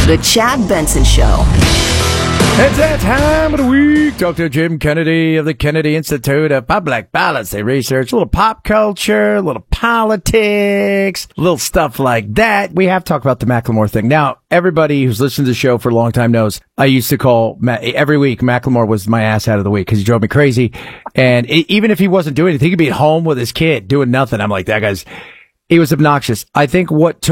The Chad Benson Show. It's that time of the week. Dr. Jim Kennedy of the Kennedy Institute of Public Policy Research. A little pop culture, a little politics, a little stuff like that. We have talked about the Macklemore thing. Now, everybody who's listened to the show for a long time knows I used to call every week Macklemore was my ass out of the week because he drove me crazy. And even if he wasn't doing anything, he could be at home with his kid doing nothing. I'm like, that guy's, he was obnoxious. I think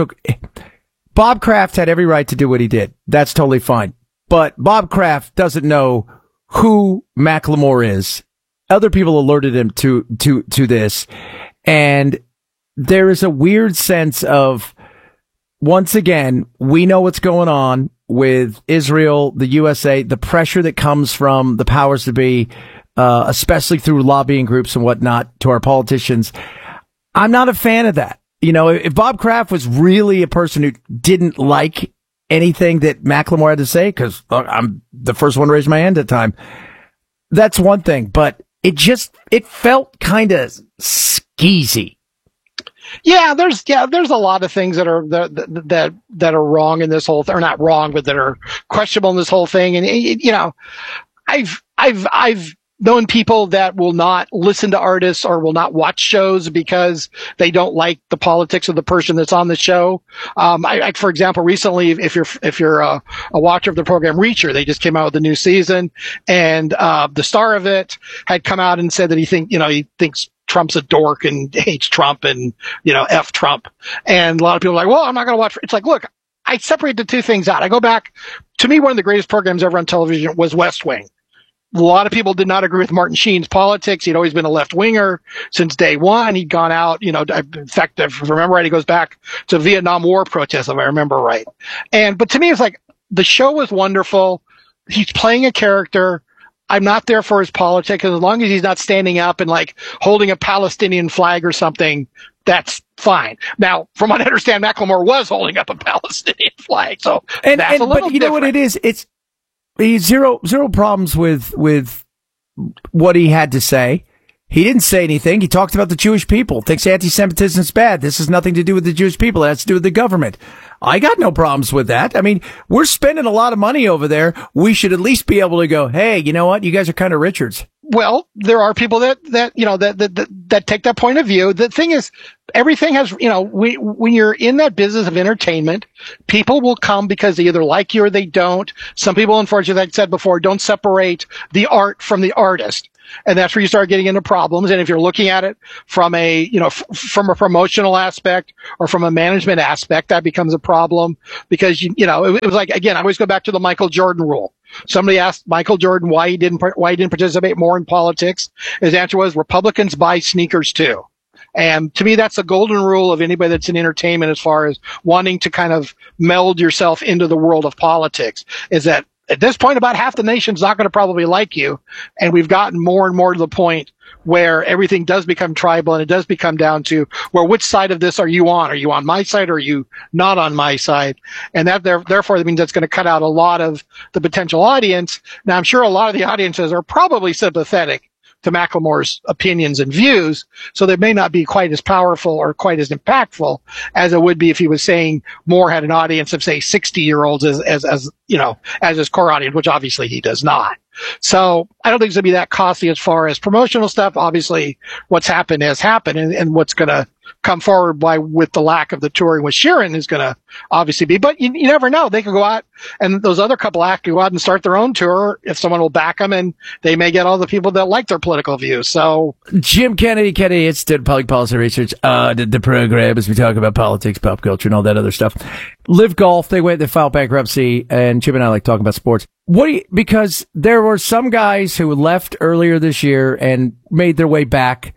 Bob Kraft had every right to do what he did. That's totally fine. But Bob Kraft doesn't know who Macklemore is. Other people alerted him to this. And there is a weird sense of, once again, we know what's going on with Israel, the USA, the pressure that comes from the powers that be, especially through lobbying groups and whatnot to our politicians. I'm not a fan of that. You know, if Bob Kraft was really a person who didn't like anything that Macklemore had to say, because I'm the first one to raise my hand at the time, that's one thing. But it felt kind of skeezy. Yeah, there's a lot of things that are wrong in this whole thing, or not wrong, but that are questionable in this whole thing. And you know, I've known people that will not listen to artists or will not watch shows because they don't like the politics of the person that's on the show. For example, recently, if you're a watcher of the program Reacher, they just came out with a new season, and the star of it had come out and said that he thinks Trump's a dork and hates Trump and, F Trump. And a lot of people are like, well, I'm not going to watch. It's like, look, I separate the two things out. I go back, to me, one of the greatest programs ever on television was West Wing. A lot of people did not agree with Martin Sheen's politics. He'd always been a left-winger since day one. He'd gone out, in fact, if I remember right, he goes back to Vietnam War protests, if I remember right. But to me, it's like, the show was wonderful. He's playing a character. I'm not there for his politics. As long as he's not standing up and like holding a Palestinian flag or something, that's fine. Now, from what I understand, Macklemore was holding up a Palestinian flag. So that's a little but you know what it is? He's zero problems with what he had to say. He didn't say anything. He talked about the Jewish people, thinks anti-Semitism is bad. This has nothing to do with the Jewish people. It has to do with the government. I got no problems with that. I mean, we're spending a lot of money over there. We should at least be able to go, hey, you know what? You guys are kind of Richards. Well, there are people that take that point of view. The thing is, everything has, when you're in that business of entertainment, people will come because they either like you or they don't. Some people, unfortunately, like I said before, don't separate the art from the artist. And that's where you start getting into problems. And if you're looking at it from from a promotional aspect or from a management aspect, that becomes a problem because, it was like, again, I always go back to the Michael Jordan rule. Somebody asked Michael Jordan why he didn't participate more in politics. His answer was, Republicans buy sneakers too. And to me, that's a golden rule of anybody that's in entertainment as far as wanting to kind of meld yourself into the world of politics, is that at this point, about half the nation's not going to probably like you. And we've gotten more and more to the point where everything does become tribal, and it does become down to, well, which side of this are you on? Are you on my side or are you not on my side? And that therefore that means that's going to cut out a lot of the potential audience. Now, I'm sure a lot of the audiences are probably sympathetic to Macklemore's opinions and views, so they may not be quite as powerful or quite as impactful as it would be if he was saying Moore had an audience of, say, 60-year-olds as his core audience, which obviously he does not. So I don't think it's going to be that costly as far as promotional stuff. Obviously, what's happened has happened, and what's going to come forward with the lack of the touring with Sheeran is going to obviously be. But you never know. They could go out, and those other couple acts could go out and start their own tour if someone will back them, and they may get all the people that like their political views. So Jim Kennedy, Institute of Public Policy Research, the program as we talk about politics, pop culture, and all that other stuff. Live Golf, they filed bankruptcy, and Jim and I like talking about sports. Because there were some guys who left earlier this year and made their way back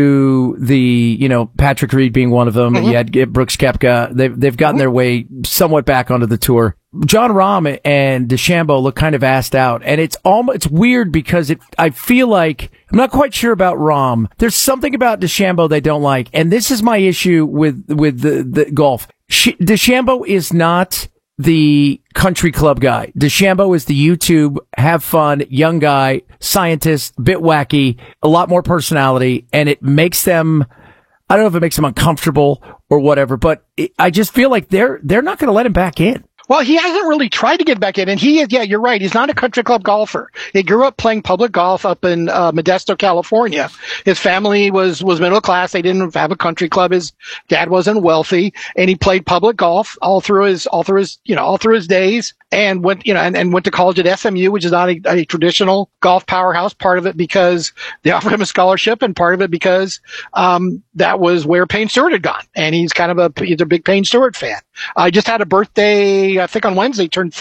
to the, Patrick Reed being one of them. Mm-hmm. You had Brooks Koepka. They've gotten their way somewhat back onto the tour. John Rahm and DeChambeau look kind of assed out, and it's weird because I feel like I'm not quite sure about Rahm. There's something about DeChambeau they don't like, and this is my issue with the golf. DeChambeau is not the country club guy. DeChambeau is the YouTube, have fun, young guy, scientist, bit wacky, a lot more personality, and it makes them, I don't know if it makes them uncomfortable or whatever, but I just feel like they're not going to let him back in. Well, he hasn't really tried to get back in, and he is, yeah, you're right. He's not a country club golfer. He grew up playing public golf up in Modesto, California. His family was middle class. They didn't have a country club. His dad wasn't wealthy, and he played public golf all through his days, and went to college at SMU, which is not a traditional golf powerhouse. Part of it because they offered him a scholarship, and part of it because that was where Payne Stewart had gone, and he's a big Payne Stewart fan. I just had a birthday, I think on Wednesday, turned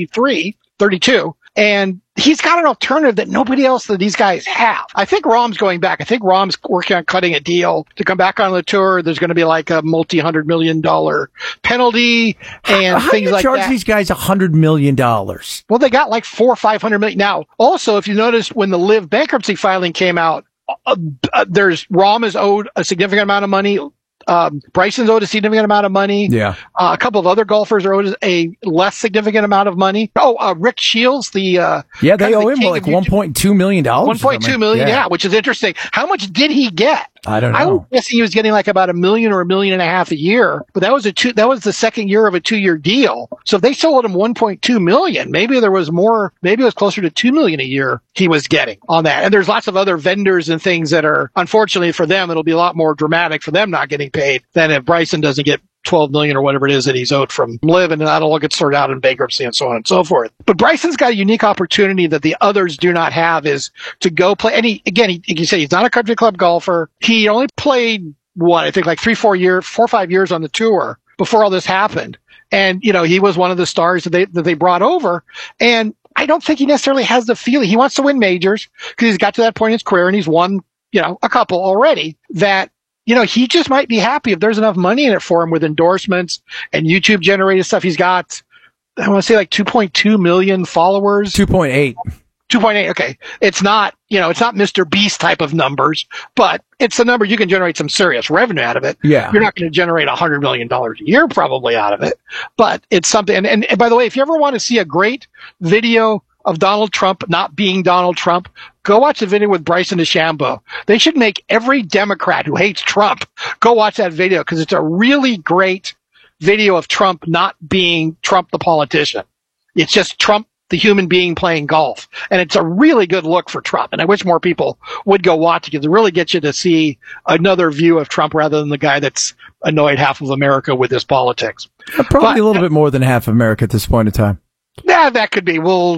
32, and he's got an alternative that nobody else that these guys have. I think Rahm's going back. I think Rahm's working on cutting a deal to come back on the tour. There's going to be like a multi-$100 million penalty and How things do you like charge that. these guys $100 million? Well, they got like $400 or $500 million. Now, also, if you notice when the LIV bankruptcy filing came out, Rahm is owed a significant amount of money. Bryson's owed a significant amount of money. Yeah. A couple of other golfers are owed a less significant amount of money. Rick Shields, they owe him like $1.2 million. $1.2 million, yeah, which is interesting. How much did he get? I don't know. I was guessing he was getting like about $1 million or $1.5 million a year, but that was the second year of a 2-year deal. So if they sold him $1.2 million, maybe there was more, maybe it was closer to $2 million a year he was getting on that. And there's lots of other vendors and things that are, unfortunately for them, it'll be a lot more dramatic for them not getting paid than if Bryson doesn't get $12 million or whatever it is that he's owed from LIV, and that'll all get sorted out in bankruptcy and so on and so forth. But Bryson's got a unique opportunity that the others do not have, is to go play. And he can say he's not a country club golfer. He only played I think like 4 or 5 years on the tour before all this happened. And, he was one of the stars that they brought over. And I don't think he necessarily has the feeling he wants to win majors, because he's got to that point in his career and he's won, a couple already, that he just might be happy if there's enough money in it for him with endorsements and YouTube generated stuff. He's got, I want to say like 2.2 million followers. 2.8. 2.8. Okay. It's not Mr. Beast type of numbers, but it's a number you can generate some serious revenue out of it. Yeah. You're not going to generate $100 million a year probably out of it, but it's something. And by the way, if you ever want to see a great video of Donald Trump not being Donald Trump, go watch the video with Bryson DeChambeau. They should make every Democrat who hates Trump go watch that video, because it's a really great video of Trump not being Trump the politician. It's just Trump the human being playing golf. And it's a really good look for Trump. And I wish more people would go watch it, because it really gets you to see another view of Trump rather than the guy that's annoyed half of America with his politics. Probably a little bit more than half of America at this point in time. Yeah, that could be. Well,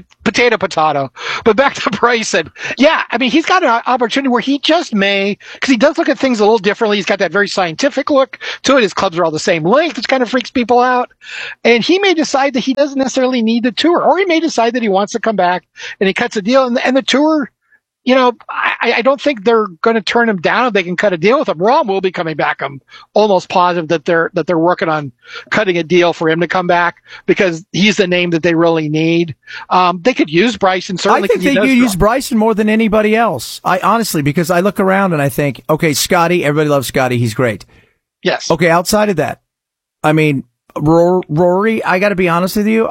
potato. But back to Bryson. Yeah, I mean, he's got an opportunity where he just may, because he does look at things a little differently. He's got that very scientific look to it. His clubs are all the same length, which kind of freaks people out. And he may decide that he doesn't necessarily need the tour, or he may decide that he wants to come back and he cuts a deal. And the tour, I don't think they're going to turn him down if they can cut a deal with him. Rahm will be coming back. I'm almost positive that they're working on cutting a deal for him to come back, because he's the name that they really need. They could use Bryson. Certainly, I think they could use Bryson more than anybody else. Honestly, because I look around and I think, okay, Scotty, everybody loves Scotty. He's great. Yes. Okay. Outside of that, I mean, Rory, I got to be honest with you.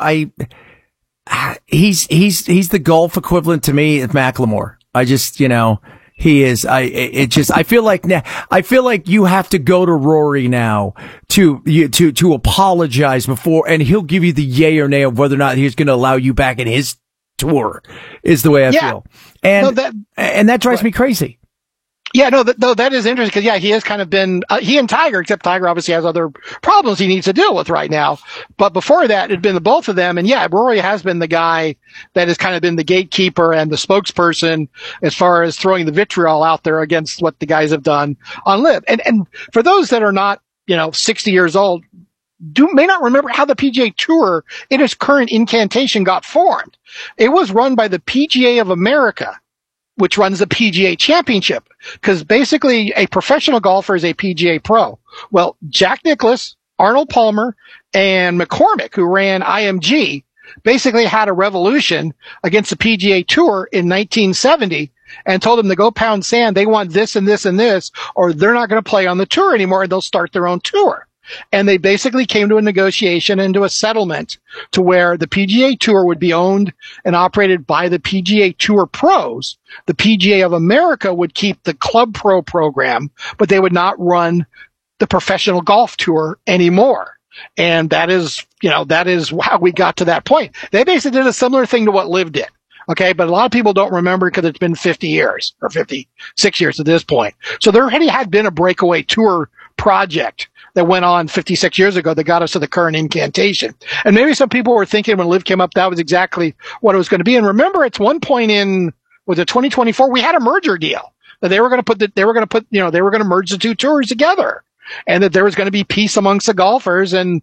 He's the golf equivalent to me of Macklemore. I just, he is. I feel like you have to go to Rory now to apologize before, and he'll give you the yay or nay of whether or not he's going to allow you back in his tour, is the way I feel. And that drives me crazy. Yeah, that is interesting, because he has kind of been, he and Tiger, except Tiger obviously has other problems he needs to deal with right now. But before that, it'd been the both of them. And Rory has been the guy that has kind of been the gatekeeper and the spokesperson as far as throwing the vitriol out there against what the guys have done on LIV. And for those that are not, 60 years old, may not remember how the PGA Tour in its current incantation got formed. It was run by the PGA of America, which runs the PGA Championship, because basically a professional golfer is a PGA pro. Well, Jack Nicklaus, Arnold Palmer, and McCormick, who ran IMG, basically had a revolution against the PGA Tour in 1970 and told them to go pound sand. They want this and this and this, or they're not going to play on the tour anymore, and they'll start their own tour. And they basically came to a negotiation and to a settlement to where the PGA Tour would be owned and operated by the PGA Tour pros. The PGA of America would keep the Club Pro program, but they would not run the professional golf tour anymore. And that is how we got to that point. They basically did a similar thing to what Liv did. Okay. But a lot of people don't remember because it's been 50 years or 56 years at this point. So there already had been a breakaway tour project that went on 56 years ago that got us to the current incantation. And maybe some people were thinking when Liv came up, that was exactly what it was going to be. And remember, it's one point in, was it 2024? We had a merger deal that they were going to merge the two tours together, and that there was going to be peace amongst the golfers. And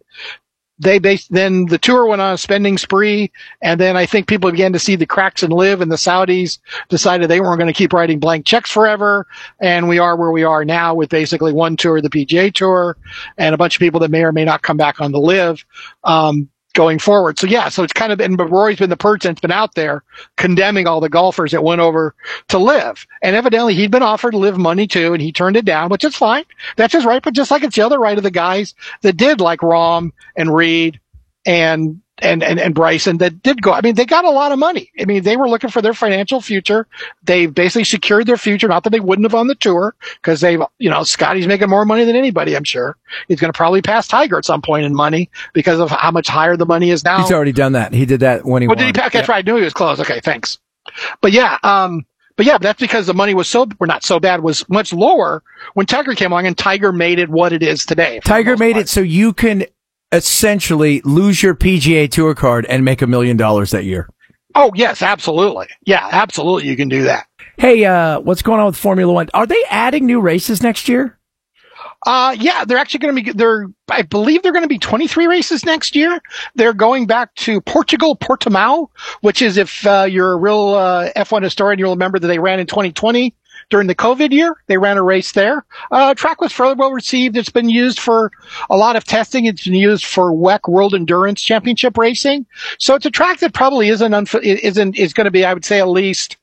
then the tour went on a spending spree. And then I think people began to see the cracks in Liv, and the Saudis decided they weren't going to keep writing blank checks forever. And we are where we are now with basically one tour, the PGA Tour, and a bunch of people that may or may not come back on the Liv, going forward. So yeah, so it's kind of been, but Rory's been the person that's been out there condemning all the golfers that went over to Liv. And evidently he'd been offered Liv money too, and he turned it down, which is fine. That's his right. But just like it's the other right of the guys that did, like Rahm and Reed and Bryson, that did go. I mean, they got a lot of money. I mean, they were looking for their financial future. They basically secured their future. Not that they wouldn't have on the tour, because Scotty's making more money than anybody, I'm sure. He's going to probably pass Tiger at some point in money because of how much higher the money is now. He's already done that. He did that when he won. Did he? Okay, that's right. I knew he was close. Okay, thanks. But yeah, that's because the money was was much lower when Tiger came along, and Tiger made it what it is today. Tiger made it so you can essentially lose your PGA Tour card and make $1 million that year. Oh, yes, absolutely. Yeah, absolutely. You can do that. Hey, what's going on with Formula One? Are they adding new races next year? Yeah, they're actually going to be, I believe they're going to be 23 races next year. They're going back to Portugal, Portimao, which is, if you're a real F1 historian, you'll remember that they ran in 2020. During the COVID year, they ran a race there. Track was fairly well received. It's been used for a lot of testing. It's been used for WEC World Endurance Championship racing. So it's a track that probably is going to be, I would say, at least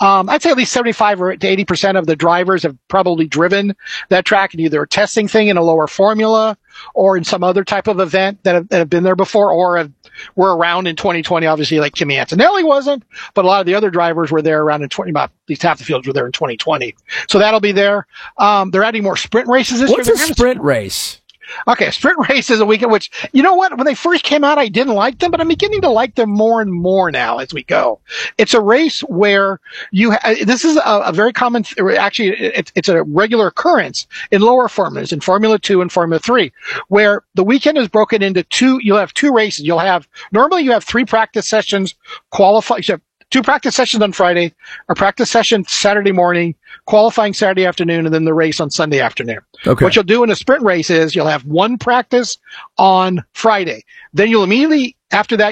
75 or to 80% of the drivers have probably driven that track in either a testing thing in a lower formula or in some other type of event that have been there before, or were around in 2020, obviously, like Kimi Antonelli wasn't, but a lot of the other drivers were there around in about at least half the fields were there in 2020. So that'll be there. They're adding more sprint races this year. What's a sprint race? Okay, sprint race is a weekend, which, you know what, when they first came out, I didn't like them, but I'm beginning to like them more and more now as we go. It's a race where this is a very common, actually, it's a regular occurrence in lower formulas, in Formula 2 and Formula 3, where the weekend is broken into you'll have two races. Normally you have 3 practice sessions qualify. You have 2 practice sessions on Friday, a practice session Saturday morning, qualifying Saturday afternoon, and then the race on Sunday afternoon. Okay. What you'll do in a sprint race is you'll have 1 practice on Friday. Then you'll immediately, after that,